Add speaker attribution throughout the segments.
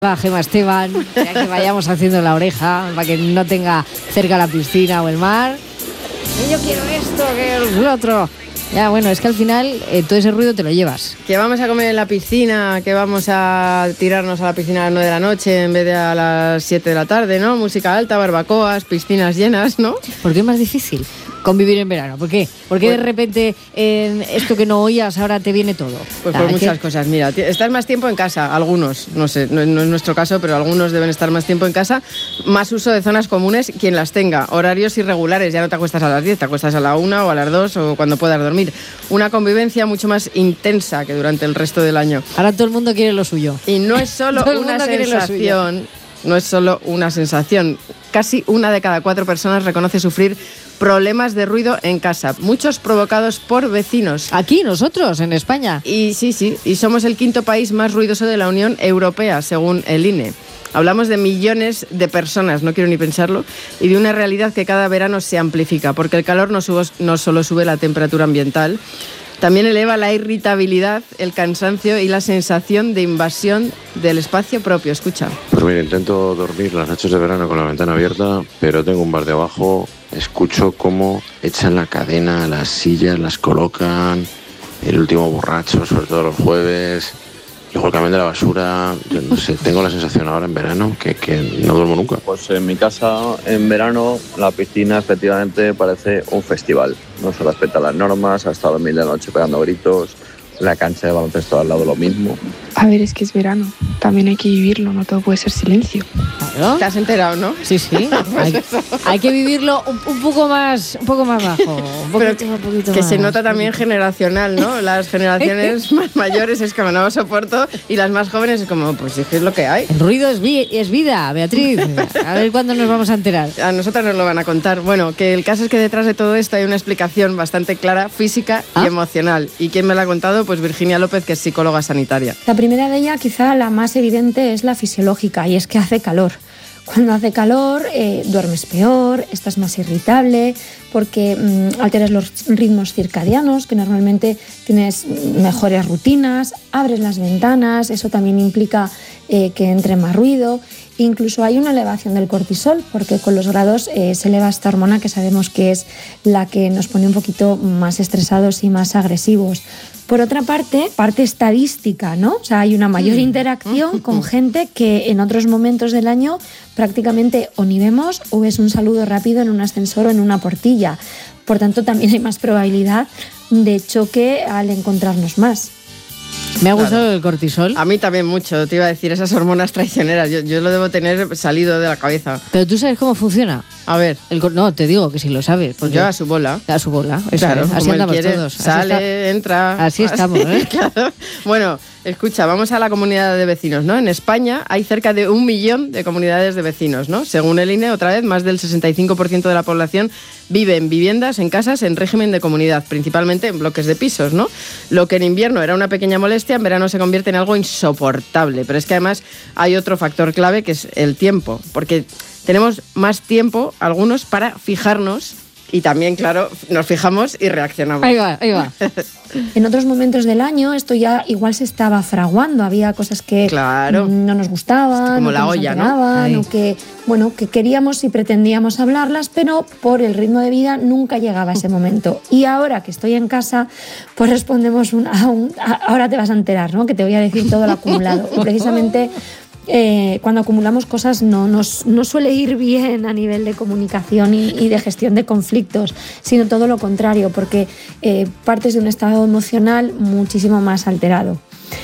Speaker 1: Va, Gemma Esteban, ya que vayamos haciendo la oreja para que no tenga cerca la piscina o el mar. Yo quiero esto, que el otro. Ya, bueno, es que al final todo ese ruido te lo llevas.
Speaker 2: Que vamos a comer en la piscina, que vamos a tirarnos a la piscina a las 9 de la noche en vez de a las 7 de la tarde, ¿no? Música alta, barbacoas, piscinas llenas, ¿no?
Speaker 1: ¿Por qué es más difícil convivir en verano? ¿Por qué? ¿Por qué de repente esto que no oías ahora te viene todo?
Speaker 2: Pues por muchas cosas. Mira, estás más tiempo en casa, algunos, no sé, no es nuestro caso, pero algunos deben estar más tiempo en casa. Más uso de zonas comunes, quien las tenga. Horarios irregulares, ya no te acuestas a las 10, te acuestas a la 1 o a las 2 o cuando puedas dormir. Una convivencia mucho más intensa que durante el resto del año.
Speaker 1: Ahora todo el mundo quiere lo suyo.
Speaker 2: Y no es solo una sensación, no es solo una sensación. Casi 1 de cada 4 personas reconoce sufrir problemas de ruido en casa, muchos provocados por vecinos.
Speaker 1: Aquí, nosotros, en España.
Speaker 2: Y sí, y somos el 5º país más ruidoso de la Unión Europea, según el INE. Hablamos de millones de personas, no quiero ni pensarlo, y de una realidad que cada verano se amplifica, porque el calor no solo sube la temperatura ambiental, también eleva la irritabilidad, el cansancio y la sensación de invasión del espacio propio. Escucha.
Speaker 3: Pues mira, intento dormir las noches de verano con la ventana abierta, pero tengo un bar de abajo, escucho cómo echan la cadena a las sillas, las colocan, el último borracho, sobre todo los jueves, luego el camión de la basura. Yo no sé, tengo la sensación ahora en verano que no duermo nunca.
Speaker 4: Pues en mi casa, en verano, la piscina efectivamente parece un festival. No se respetan las normas, hasta dormir de noche pegando gritos, la cancha de baloncesto al lado lo mismo.
Speaker 5: A ver, es que es verano, también hay que vivirlo, no todo puede ser silencio.
Speaker 2: ¿Claro? ¿Te has enterado, no?
Speaker 1: Sí. Hay que vivirlo un poco más bajo. Un poquito
Speaker 2: que
Speaker 1: más.
Speaker 2: Se nota también generacional, ¿no? Las generaciones más mayores es como no lo soporto y las más jóvenes es como, pues es que es lo que hay.
Speaker 1: El ruido es vida, Beatriz. A ver cuándo nos vamos a enterar.
Speaker 2: A nosotras nos lo van a contar. Bueno, que el caso es que detrás de todo esto hay una explicación bastante clara, física y emocional. ¿Y quién me la ha contado? Pues Virginia López, que es psicóloga sanitaria.
Speaker 6: La primera de ellas, quizá la más evidente, es la fisiológica, y es que hace calor. Cuando hace calor duermes peor, estás más irritable porque alteras los ritmos circadianos, que normalmente tienes mejores rutinas, abres las ventanas, eso también implica que entre más ruido. Incluso hay una elevación del cortisol, porque con los grados se eleva esta hormona que sabemos que es la que nos pone un poquito más estresados y más agresivos. Por otra parte estadística, ¿no? O sea, hay una mayor interacción con gente que en otros momentos del año prácticamente o ni vemos o es un saludo rápido en un ascensor o en una portilla. Por tanto, también hay más probabilidad de choque al encontrarnos más.
Speaker 1: Me ha gustado el cortisol.
Speaker 2: A mí también mucho, te iba a decir, esas hormonas traicioneras. Yo lo debo tener salido de la cabeza.
Speaker 1: Pero ¿tú sabes cómo funciona?
Speaker 2: A ver.
Speaker 1: No, te digo que si lo sabes.
Speaker 2: Pues yo a su bola.
Speaker 1: A su bola, eso
Speaker 2: claro,
Speaker 1: es. Así andamos todos.
Speaker 2: Sale, entra.
Speaker 1: Así estamos, ¿eh?
Speaker 2: Claro. Bueno, escucha, vamos a la comunidad de vecinos, ¿no? En España hay cerca de 1 millón de comunidades de vecinos, ¿no? Según el INE, otra vez, más del 65% de la población vive en viviendas, en casas, en régimen de comunidad, principalmente en bloques de pisos, ¿no? Lo que en invierno era una pequeña molestia, en verano se convierte en algo insoportable. Pero es que además hay otro factor clave que es el tiempo, porque tenemos más tiempo, algunos, para fijarnos y también, claro, nos fijamos y reaccionamos.
Speaker 1: Ahí va.
Speaker 6: En otros momentos del año esto ya igual se estaba fraguando, había cosas que no nos gustaban,
Speaker 2: como
Speaker 6: o
Speaker 2: la
Speaker 6: que
Speaker 2: olla,
Speaker 6: nos alteraban, o que queríamos y pretendíamos hablarlas, pero por el ritmo de vida nunca llegaba ese momento. Y ahora que estoy en casa, pues respondemos ahora te vas a enterar, ¿no? Que te voy a decir todo lo acumulado. Y precisamente cuando acumulamos cosas no suele ir bien a nivel de comunicación y de gestión de conflictos, sino todo lo contrario, porque partes de un estado emocional muchísimo más alterado.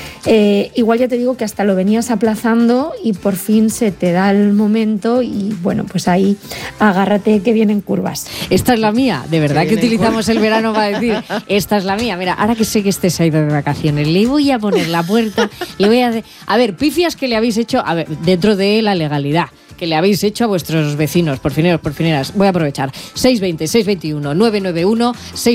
Speaker 6: Igual ya te digo que hasta lo venías aplazando y por fin se te da el momento y bueno, pues ahí agárrate que vienen curvas.
Speaker 1: Esta es la mía, de verdad que utilizamos el verano para decir, esta es la mía. Mira, ahora que sé que se ha ido de vacaciones, le voy a poner la puerta, le voy a hacer... A ver, pifias que le habéis hecho, a ver, dentro de la legalidad, que le habéis hecho a vuestros vecinos, porfineras. Voy a aprovechar. 620-621-991,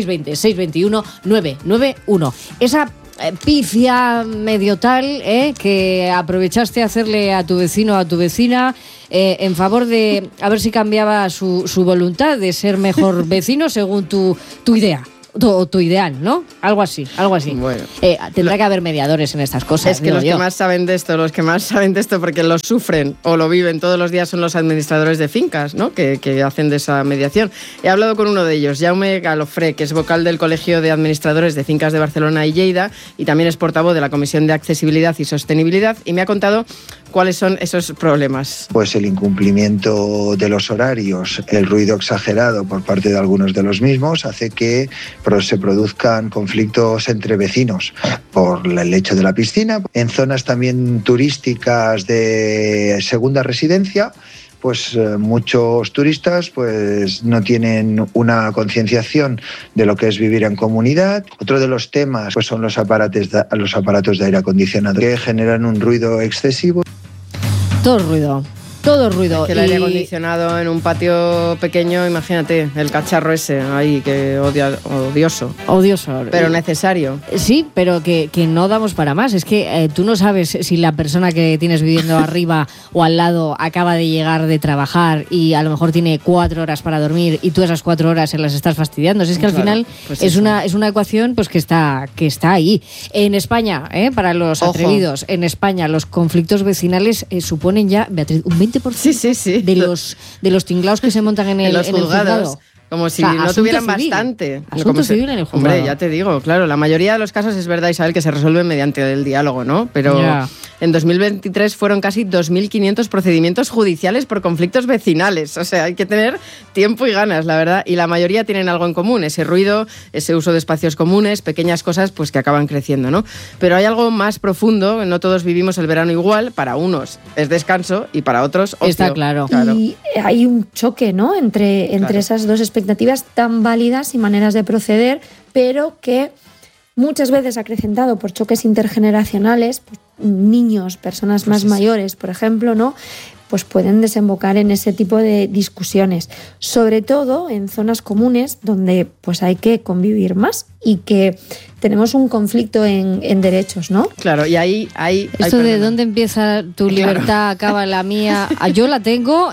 Speaker 1: 620-621-991. Esa pifia medio tal, que aprovechaste a hacerle a tu vecino o a tu vecina en favor de a ver si cambiaba su voluntad de ser mejor vecino según tu idea. tu ideal, ¿no? Algo así.
Speaker 2: Bueno.
Speaker 1: Tendrá que haber mediadores en estas cosas.
Speaker 2: Es que los que más saben de esto, porque lo sufren o lo viven todos los días, son los administradores de fincas, ¿no? Que hacen de esa mediación. He hablado con uno de ellos, Jaume Galofré, que es vocal del Colegio de Administradores de Fincas de Barcelona y Lleida, y también es portavoz de la Comisión de Accesibilidad y Sostenibilidad, y me ha contado cuáles son esos problemas.
Speaker 7: Pues el incumplimiento de los horarios, el ruido exagerado por parte de algunos de los mismos hace que se produzcan conflictos entre vecinos por el lecho de la piscina. En zonas también turísticas de segunda residencia, pues muchos turistas pues no tienen una concienciación de lo que es vivir en comunidad. Otro de los temas pues son los aparatos de aire acondicionado que generan un ruido excesivo.
Speaker 1: Todo ruido.
Speaker 2: Es que el aire acondicionado en un patio pequeño, imagínate, el cacharro ese ahí, que odioso. Pero necesario.
Speaker 1: Sí, pero que no damos para más. Es que tú no sabes si la persona que tienes viviendo arriba o al lado acaba de llegar de trabajar y a lo mejor tiene 4 horas para dormir y tú esas 4 horas se las estás fastidiando. Es que al final pues es una ecuación pues que está ahí. En España, para los atrevidos, en España los conflictos vecinales suponen ya, Beatriz, un 20%
Speaker 2: sí.
Speaker 1: de los tinglaos que se montan en el juzgado.
Speaker 2: Como si no tuvieran bastante.
Speaker 1: Asunto civil en el juzgado.
Speaker 2: Hombre, ya te digo, claro, la mayoría de los casos es verdad, Isabel, que se resuelven mediante el diálogo, ¿no? Pero en 2023 fueron casi 2.500 procedimientos judiciales por conflictos vecinales. O sea, hay que tener tiempo y ganas, la verdad. Y la mayoría tienen algo en común, ese ruido, ese uso de espacios comunes, pequeñas cosas pues que acaban creciendo, ¿no? Pero hay algo más profundo, no todos vivimos el verano igual, para unos es descanso y para otros ocio.
Speaker 1: Está claro.
Speaker 6: Y hay un choque, ¿no? Entre esas dos expectativas tan válidas y maneras de proceder, pero que muchas veces acrecentado por choques intergeneracionales, pues, niños, personas más mayores, por ejemplo, ¿no? Pues pueden desembocar en ese tipo de discusiones, sobre todo en zonas comunes donde pues hay que convivir más y que tenemos un conflicto en derechos, ¿no?
Speaker 2: Claro, y ahí
Speaker 1: esto de dónde empieza tu libertad, acaba la mía. Yo la tengo,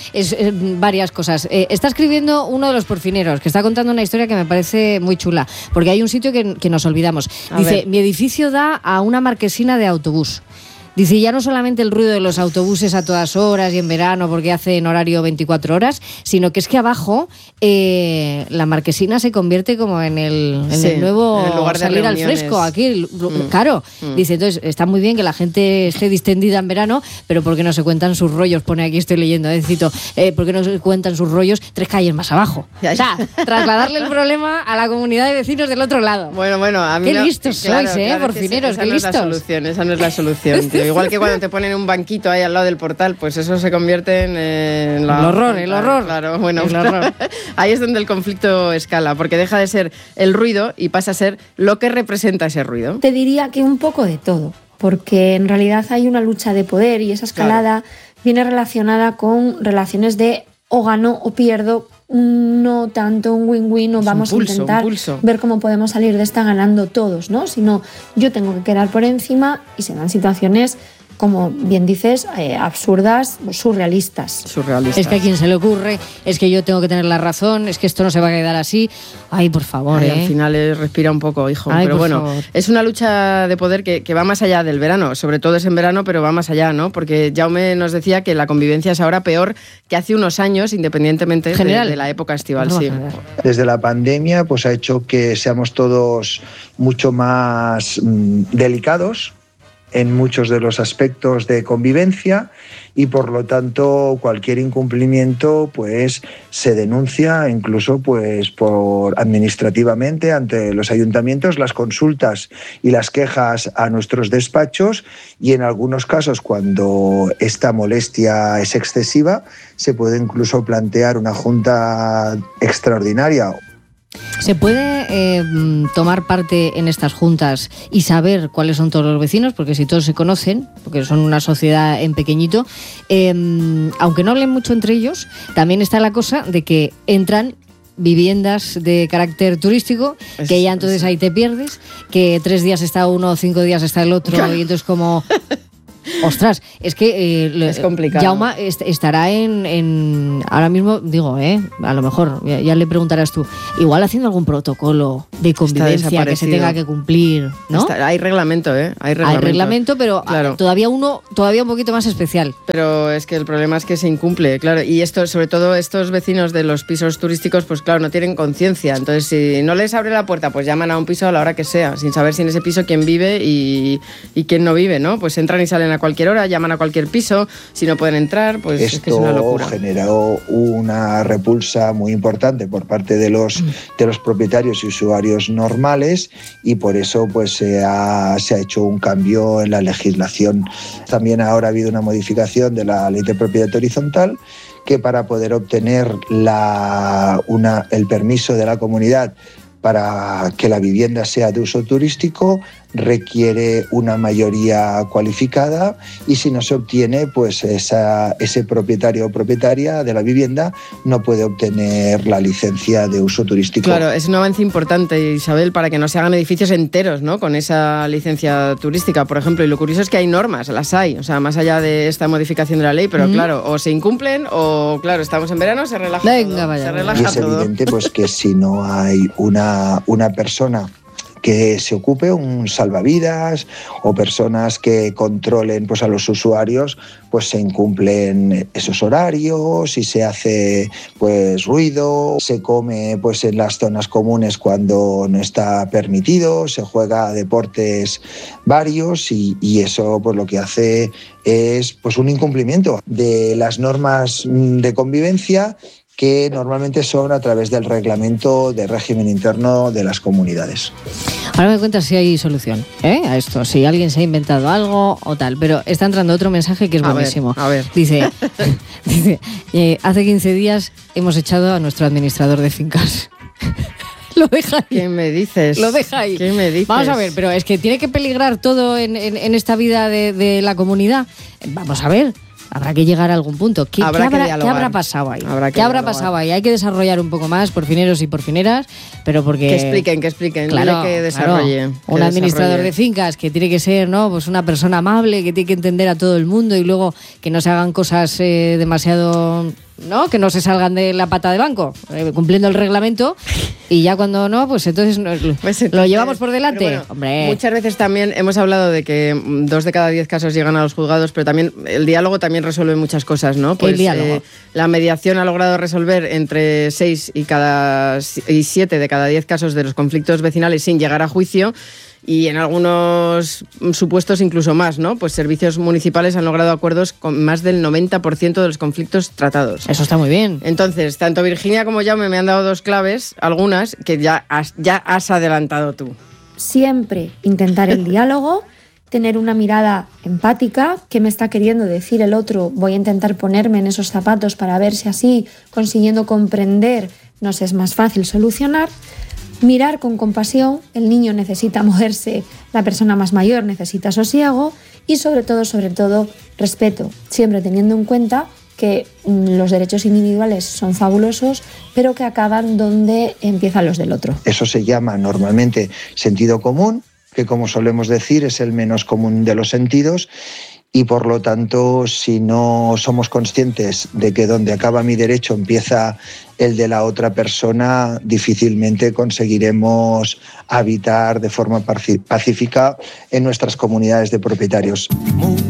Speaker 1: varias cosas. Está escribiendo uno de los porfineros que está contando una historia que me parece muy chula, porque hay un sitio que nos olvidamos. Dice, mi edificio da a una marquesina de autobús. Dice, ya no solamente el ruido de los autobuses a todas horas y en verano porque hacen horario 24 horas, sino que es que abajo la marquesina se convierte como en el nuevo
Speaker 2: en el lugar de
Speaker 1: salir al
Speaker 2: reuniones.
Speaker 1: fresco. Aquí, claro. Dice, entonces, está muy bien que la gente esté distendida en verano, pero ¿por qué no se cuentan sus rollos? Pone aquí, estoy leyendo, ¿por qué no se cuentan sus rollos 3 calles más abajo? O sea, trasladarle el problema a la comunidad de vecinos del otro lado.
Speaker 2: Bueno, a mí
Speaker 1: qué listos sois, porfineros, qué listos.
Speaker 2: Esa no es la solución, tío. Igual que cuando te ponen un banquito ahí al lado del portal, pues eso se convierte en
Speaker 1: el horror.
Speaker 2: Claro, bueno,
Speaker 1: el horror.
Speaker 2: Ahí es donde el conflicto escala, porque deja de ser el ruido y pasa a ser lo que representa ese ruido.
Speaker 6: Te diría que un poco de todo, porque en realidad hay una lucha de poder y esa escalada viene relacionada con relaciones de o gano o pierdo, no tanto un win-win, o vamos a intentar ver cómo podemos salir de esta ganando todos, ¿no? Sino yo tengo que quedar por encima y se dan situaciones, como bien dices, absurdas, surrealistas.
Speaker 1: Es que a quien se le ocurre, es que yo tengo que tener la razón, es que esto no se va a quedar así. Ay, por favor.
Speaker 2: Al final respira un poco, hijo. Pero bueno, favor. Es una lucha de poder que va más allá del verano. Sobre todo es en verano, pero va más allá, ¿no? Porque Jaume nos decía que la convivencia es ahora peor que hace unos años, independientemente de la época estival. Sí.
Speaker 7: Desde la pandemia, pues ha hecho que seamos todos mucho más delicados en muchos de los aspectos de convivencia y por lo tanto cualquier incumplimiento pues se denuncia incluso pues por administrativamente ante los ayuntamientos, las consultas y las quejas a nuestros despachos, y en algunos casos cuando esta molestia es excesiva se puede incluso plantear una junta extraordinaria.
Speaker 1: ¿Se puede tomar parte en estas juntas y saber cuáles son todos los vecinos? Porque si todos se conocen, porque son una sociedad en pequeñito, aunque no hablen mucho entre ellos, también está la cosa de que entran viviendas de carácter turístico, que ya entonces ahí te pierdes, que 3 días está uno, 5 días está el otro, y entonces como... Ostras, es que
Speaker 2: es complicado.
Speaker 1: Jaume estará en ahora mismo, digo, a lo mejor, ya le preguntarás tú, igual haciendo algún protocolo de convivencia que se tenga que cumplir, ¿no?
Speaker 2: Hay reglamento, Hay
Speaker 1: reglamento, pero claro, todavía un poquito más especial.
Speaker 2: Pero es que el problema es que se incumple, claro, y esto, sobre todo estos vecinos de los pisos turísticos, pues claro, no tienen conciencia. Entonces, si no les abre la puerta, pues llaman a un piso a la hora que sea, sin saber si en ese piso quién vive y quién no vive, ¿no? Pues entran y salen a cualquier hora, llaman a cualquier piso, si no pueden entrar, pues
Speaker 7: esto
Speaker 2: es que es una locura.
Speaker 7: Generó una repulsa muy importante por parte de los propietarios y usuarios normales, y por eso pues se ha hecho un cambio en la legislación. También ahora ha habido una modificación de la Ley de Propiedad Horizontal, que para poder obtener el permiso de la comunidad para que la vivienda sea de uso turístico requiere una mayoría cualificada, y si no se obtiene, pues ese propietario o propietaria de la vivienda no puede obtener la licencia de uso turístico.
Speaker 2: Claro, es un avance importante, Isabel, para que no se hagan edificios enteros, ¿no?, con esa licencia turística, por ejemplo. Y lo curioso es que hay normas, las hay, o sea, más allá de esta modificación de la ley, pero claro, o se incumplen o, claro, estamos en verano, se relaja todo.
Speaker 1: Vaya.
Speaker 2: Se relaja
Speaker 7: y es
Speaker 2: todo.
Speaker 7: evidente pues que si no hay una persona que se ocupe, un salvavidas, o personas que controlen pues a los usuarios, pues se incumplen esos horarios y se hace pues ruido, se come pues en las zonas comunes cuando no está permitido, se juega a deportes varios, y eso pues lo que hace es pues un incumplimiento de las normas de convivencia, que normalmente son a través del reglamento de régimen interno de las comunidades.
Speaker 1: Ahora me cuentas si hay solución a esto, si alguien se ha inventado algo o tal, pero está entrando otro mensaje que es buenísimo.
Speaker 2: A ver.
Speaker 1: Dice, hace 15 días hemos echado a nuestro administrador de fincas. Lo deja ahí.
Speaker 2: ¿Qué me dices?
Speaker 1: Lo deja ahí.
Speaker 2: ¿Qué me dices?
Speaker 1: Vamos a ver, pero es que tiene que peligrar todo en esta vida de la comunidad. Vamos a ver. Habrá que llegar a algún punto. ¿Qué habrá pasado ahí? ¿Qué habrá pasado ahí? Hay que desarrollar un poco más, porfineros y porfineras, pero porque...
Speaker 2: Que expliquen.
Speaker 1: Claro,
Speaker 2: que desarrolle.
Speaker 1: Un administrador de fincas que tiene que ser, ¿no?, pues una persona amable, que tiene que entender a todo el mundo, y luego que no se hagan cosas demasiado... ¿no?, que no se salgan de la pata de banco, cumpliendo el reglamento, y ya cuando no, pues entonces lo llevamos por delante.
Speaker 2: Bueno,
Speaker 1: hombre.
Speaker 2: Muchas veces también hemos hablado de que 2 de cada 10 casos llegan a los juzgados, pero también el diálogo también resuelve muchas cosas, ¿no? Pues,
Speaker 1: el diálogo.
Speaker 2: La mediación ha logrado resolver entre 6 y 7 de cada 10 casos de los conflictos vecinales sin llegar a juicio. Y en algunos supuestos incluso más, ¿no? Pues servicios municipales han logrado acuerdos con más del 90% de los conflictos tratados.
Speaker 1: Eso está muy bien.
Speaker 2: Entonces, tanto Virginia como Jaume me han dado 2 claves, algunas que ya has adelantado tú.
Speaker 6: Siempre intentar el diálogo, tener una mirada empática, qué me está queriendo decir el otro, voy a intentar ponerme en esos zapatos para ver si así, consiguiendo comprender, nos es más fácil solucionar. Mirar con compasión, el niño necesita moverse, la persona más mayor necesita sosiego, y sobre todo, respeto, siempre teniendo en cuenta que los derechos individuales son fabulosos, pero que acaban donde empiezan los del otro.
Speaker 7: Eso se llama normalmente sentido común, que como solemos decir es el menos común de los sentidos, y por lo tanto, si no somos conscientes de que donde acaba mi derecho empieza el de la otra persona, difícilmente conseguiremos habitar de forma pacífica en nuestras comunidades de propietarios.